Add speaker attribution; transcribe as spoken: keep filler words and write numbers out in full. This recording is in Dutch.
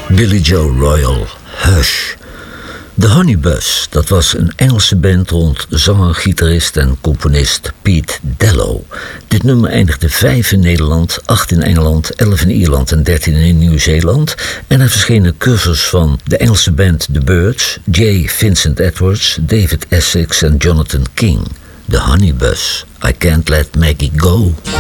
Speaker 1: Billy Joe Royal, Hush. De Honeybus, dat was een Engelse band rond zanger, gitarist en componist Pete Dello. Dit nummer eindigde vijf in Nederland, acht in Engeland, elf in Ierland en dertien in Nieuw-Zeeland. En er verschenen covers van de Engelse band The Byrds, J. Vincent Edwards, David Essex en Jonathan King. The Honeybus, I Can't Let Maggie Go.